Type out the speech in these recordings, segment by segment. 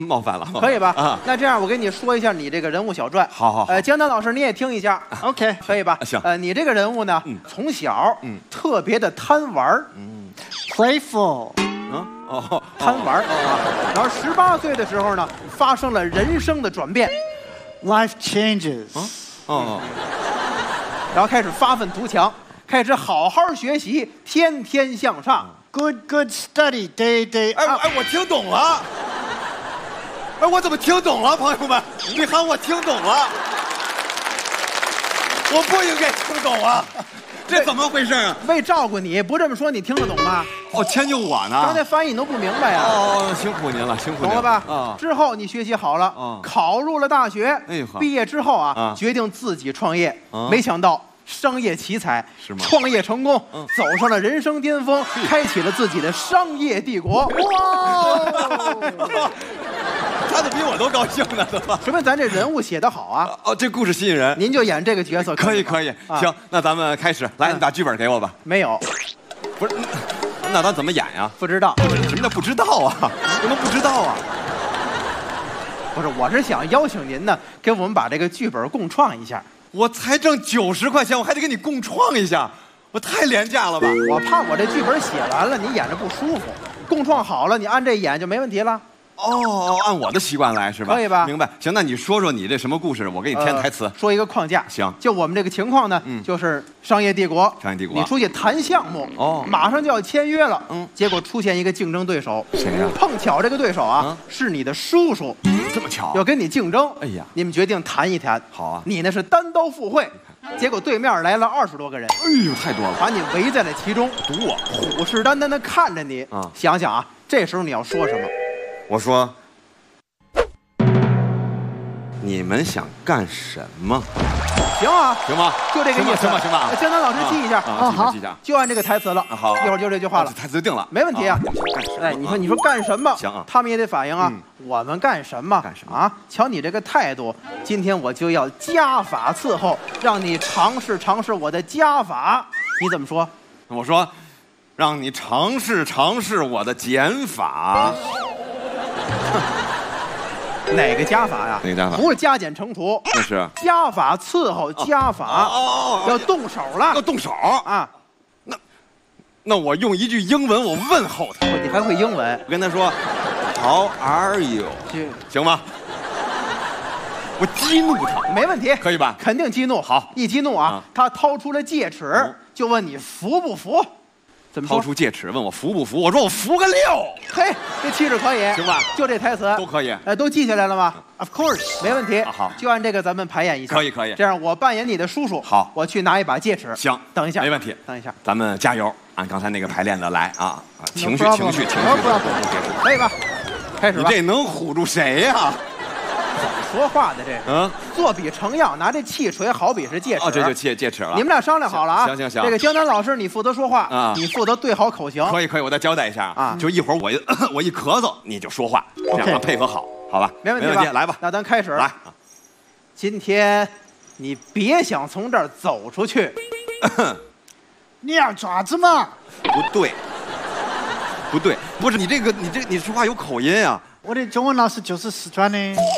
冒犯了， 可以吧？ 啊， 那这样我给你说一下你这个人物小传。 好。 江南老师你也听一下 ，OK， 可以吧？ 行。 你这个人物呢，从小特别的贪玩 ，playful， 贪玩然后18岁的时候呢，发生了人生的转变 ，life changes， 然后开始发愤图强，开始好好学习，天天向上。 good study day day up。 哎，我听懂了。哎，我怎么听懂了，朋友们？你喊我听懂了，我不应该听懂啊，这怎么回事啊？ 为照顾你，不这么说你听得懂吗？ 哦，迁就我呢。 刚才翻译你都不明白呀。 哦，辛苦您了，辛苦您了。 懂了吧？ 啊， 之后你学习好了，考入了大学。 哎呦， 毕业之后啊，决定自己创业。没想到商业奇才， 是吗？ 创业成功，走上了人生巅峰，开启了自己的商业帝国。哇！ 他怎么比我都高兴呢？怎么？ 说明咱这人物写得好啊！ 哦，这故事吸引人， 您就演这个角色。 可以。行，那咱们开始。来，你把剧本给我吧。 没有。 不是，那咱怎么演呀？ 不知道。 什么叫不知道啊？怎么不知道啊？ 不是，我是想邀请您呢，给我们把这个剧本共创一下。 我才挣90块钱，我还得给你共创一下，我太廉价了吧？ 我怕我这剧本写完了，你演着不舒服。共创好了，你按这演就没问题了。 哦，按我的习惯来是吧？ 可以吧？ 明白。行，那你说说你这什么故事，我给你填台词。 说一个框架。 行。 就我们这个情况呢，就是商业帝国。 商业帝国。 你出去谈项目，马上就要签约了。结果出现一个竞争对手。 谁呀？ 碰巧这个对手啊，是你的叔叔。 这么巧？ 要跟你竞争。 哎呀， 你们决定谈一谈。 好啊。 你呢是单刀赴会。结果对面来了20多个人， 哎呦，太多了， 把你围在了其中， 堵我， 虎视眈眈地看着你。想想啊，这时候你要说什么？ 我说，你们想干什么？ 行啊， 行吗？ 就这个意思。 行吧。 江南老师记一下啊，好，记一下， 就按这个台词了。 好， 一会儿就这句话了， 台词就定了， 没问题啊。哎，你说干什么？ 行啊， 他们也得反应啊。我们干什么？ 干什么啊？瞧你这个态度，今天我就要家法伺候，让你尝试尝试我的家法。你怎么说？ 我说，让你尝试尝试我的减法。 哪个加法呀？ 哪个加法？ 不是加减乘除， 那是加法伺候加法。要动手了， 要动手啊！ 那我用一句英文我问候他。 你还会英文？ 我跟他说 ，How are you？ 行吗？我激怒他， 没问题， 可以吧？ 肯定激怒。 好， 一激怒啊，他掏出了戒尺，就问你服不服？怎么说？ 掏出戒尺问我服不服？我说我服个6。 嘿，这气质可以， 行吧？ 就这台词都可以。 都记下来了吗 ？Of course， 没问题。 好， 就按这个咱们排演一下。 可以。 这样我扮演你的叔叔。 好， 我去拿一把戒尺。 行， 等一下， 没问题。 等一下， 咱们加油，按刚才那个排练的来啊！情绪， 可以吧？开始吧。 你这能唬住谁呀？ 说话的这作笔成样，拿这气锤好比是戒尺。 这就戒尺了。 你们俩商量好了啊？ 行。 这个江南老师，你负责说话啊，你负责对好口型。 可以，我再交代一下啊，就一会儿我一咳嗽你就说话，这样配合好，好吧？ 没问题吧？ 来吧。 那咱开始。 来， 今天你别想从这儿走出去。 你要爪子吗？ 不对，不是你说话有口音啊。 我的中文老师就是四川的。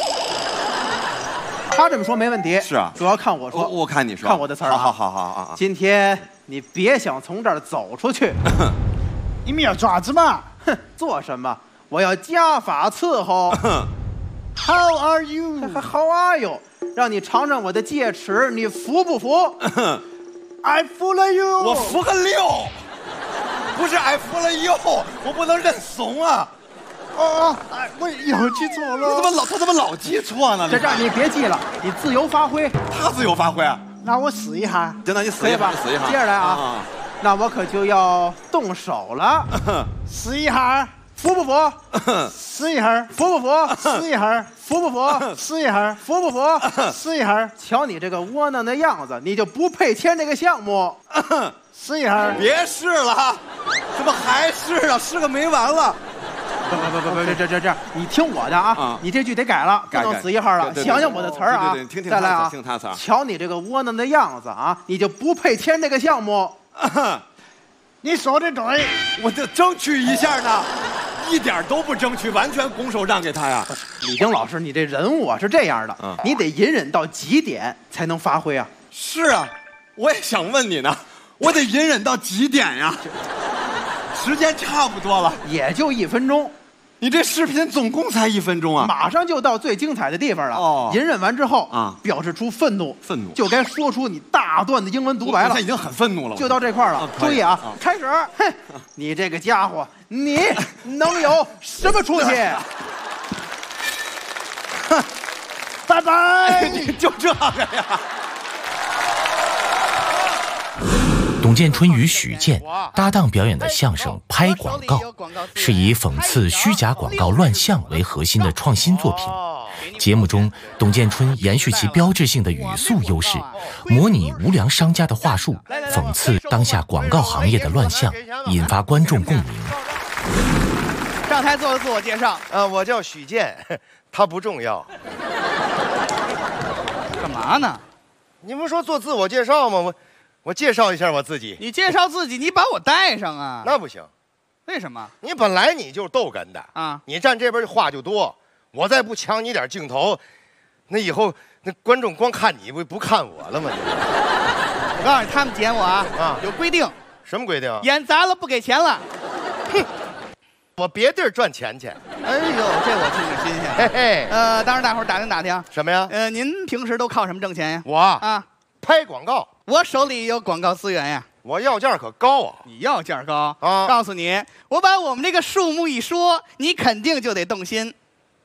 他这么说没问题， 是啊， 主要看我说， 我看你说， 看我的词儿啊。 好。 今天你别想从这儿走出去。 你们要爪子吗？ 哼，做什么？我要家法伺候。 How are you？ How are you？ 让你尝尝我的戒尺，你服不服 ？I 服了 you。 我服个6，不是 I 服了 you， 我不能认怂啊。 我又记错了。 他怎么老记错呢？ 这你别记了，你自由发挥。 他自由发挥啊？ 那我试一下。 那你试一下，试一下。 接着来啊，那我可就要动手了。 试一下， 服不服？ 试一下， 服不服？ 试一下， 服不服？ 试一下， 服不服？ 试一下。 瞧你这个窝囊的样子，你就不配签这个项目。 试一下。 别试了，怎么还试啊？试个没完了。 不，这，你听我的啊！你这句得改了，不能死一号了。想想我的词儿啊！ 听再来啊！ 听他词儿。 瞧你这个窝囊的样子啊，你就不配签这个项目。 你说的对， 我就争取一下呢。 一点都不争取，完全拱手让给他呀。 李菁老师，你这人物啊是这样的，你得隐忍到几点才能发挥啊？ 是啊，我也想问你呢，我得隐忍到几点呀？时间差不多了， 也就1分钟。 你这视频总共才1分钟啊！ 马上就到最精彩的地方了。哦，隐忍完之后啊，表示出愤怒，就该说出你大段的英文独白了。 他已经很愤怒了， 就到这块了。注意啊，开始！哼，你这个家伙，你能有什么出息？ 哼，拜拜！ 你就这个呀？ 董建春与许健搭档表演的相声《拍广告》，是以讽刺虚假广告乱象为核心的创新作品。节目中，董建春延续其标志性的语速优势，模拟无良商家的话术，讽刺当下广告行业的乱象，引发观众共鸣。 上台做个自我介绍。 我叫许健，他不重要。 干嘛呢？ 你不说做自我介绍吗？我介绍一下我自己。 你介绍自己，你把我带上啊？ 那不行。 为什么？ 你本来你就是逗哏的啊，你站这边话就多，我再不抢你点镜头，那以后那观众光看你不看我了吗？ 我告诉你，他们剪我啊，有规定。 什么规定？ 演砸了不给钱了。 哼，我别地儿赚钱去。 哎呦，这我听着新鲜。 嘿嘿。 当然大伙儿打听什么呀？ 您平时都靠什么挣钱呀？ 我啊，拍广告。 我手里有广告资源呀。 我要价可高啊！ 你要价高啊！告诉你，我把我们这个数目一说，你肯定就得动心。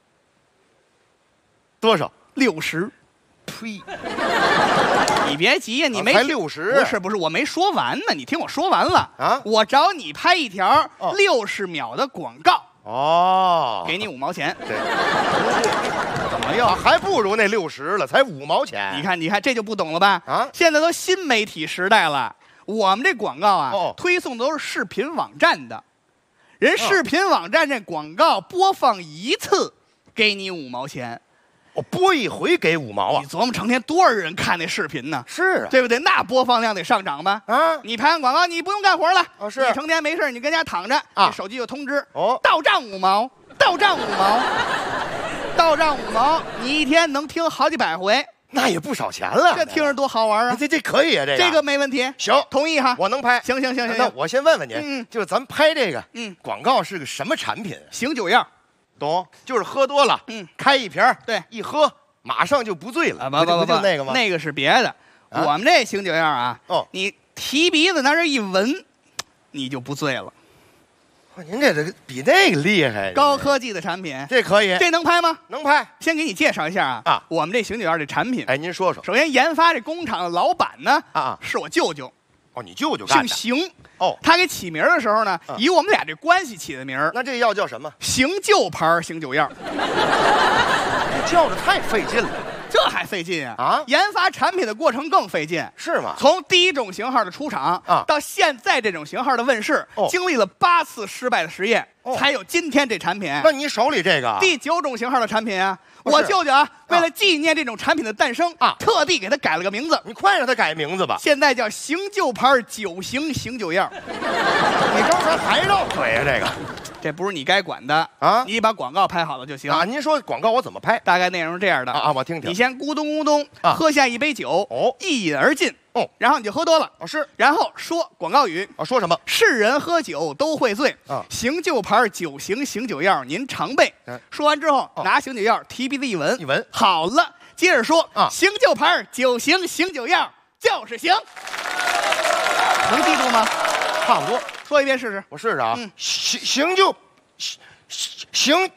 多少 ？60。 呸！ 你别急呀，你没才60？ 不是，我没说完呢，你听我说完了啊！ 我找你拍一条60秒的广告。 哦， 给你5毛钱。 对，怎么样？还不如那60了，才5毛钱。 你看，这就不懂了吧？ 啊， 现在都新媒体时代了，我们这广告啊，推送都是视频网站的，人视频网站这广告播放1次，给你5毛钱。 我播1回给5毛啊！ 你琢磨成天多少人看那视频呢？ 是啊， 对不对？那播放量得上涨吧？啊，你拍完广告，你不用干活了。 哦，是。 你成天没事，你跟家躺着，你手机有通知，到账5毛，到账5毛，到账5毛，你一天能听好几百回， 那也不少钱了。 这听着多好玩啊！ 这可以啊， 这个没问题。 行， 同意哈， 我能拍。 行。 那我先问问你，就咱们拍这个，广告是个什么产品？ 醒酒药。 懂，就是喝多了，开一瓶， 对， 一喝马上就不醉了。 不就那个吗？ 那个是别的。我们这醒酒药啊，你提鼻子拿这一闻，你就不醉了。 您这比那个厉害。 高科技的产品， 这可以。 这能拍吗？ 能拍。 先给你介绍一下啊，我们这醒酒药这产品。 哎，您说说。 首先研发这工厂的老板呢，是我舅舅。 哦，你舅舅干的。 姓邢。 哦， 他给起名的时候呢，以我们俩这关系起的名。 那这药叫什么？ 邢旧牌醒酒药。 这叫着太费劲了。 这还费劲啊！研发产品的过程更费劲， 是吗？ 从第1种型号的出厂到现在这种型号的问世，经历了8次失败的实验，才有今天这产品。 那你手里这个第9种型号的产品啊，我舅舅啊，为了纪念这种产品的诞生特地给它改了个名字。 你快让他改名字吧！ 现在叫邢旧牌酒型醒酒药。 你刚才还绕嘴啊？ 这不是你该管的啊！你把广告拍好了就行啊。您说广告我怎么拍？ 大概内容是这样的啊，我听听。 你先咕咚咕咚喝下一杯酒，一饮而尽，然后你就喝多了， 是。 然后说广告语， 说什么？ 是人喝酒都会醉，醒酒牌酒型醒酒药您常备。说完之后，拿醒酒药提鼻子一闻，好了，接着说醒酒牌酒型醒酒药就是行，能记住吗？ 差不多。 说一遍试试。 我试试啊。行就行，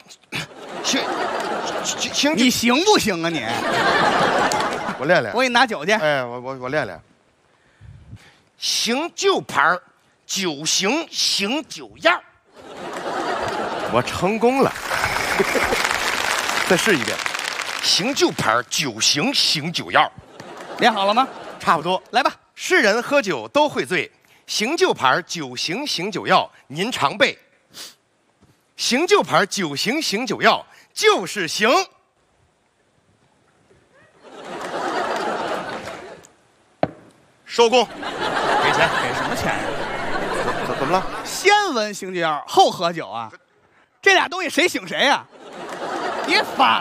你行不行啊你？ 我练练。 我给你拿酒去。 哎，我练练。行旧牌酒型醒酒药，我成功了。再试一遍。行旧牌酒型醒酒药， 练好了吗？ 差不多。 来吧。 是人喝酒都会醉。醒酒牌酒型醒酒药您常备。醒酒牌酒型醒酒药就是行。收工。给钱。 给什么钱呀？ 怎么了？ 先闻醒酒药后喝酒啊？ 这俩东西谁醒谁呀？你反